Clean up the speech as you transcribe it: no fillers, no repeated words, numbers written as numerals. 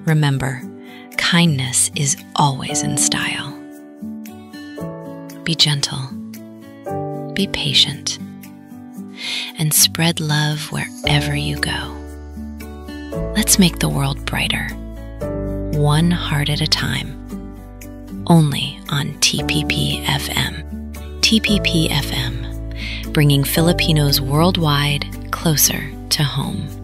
Remember, kindness is always in style. Be gentle, be patient, and spread love wherever you go. Let's make the world brighter, one heart at a time, only on TPP FM. TPP FM, bringing Filipinos worldwide closer to home.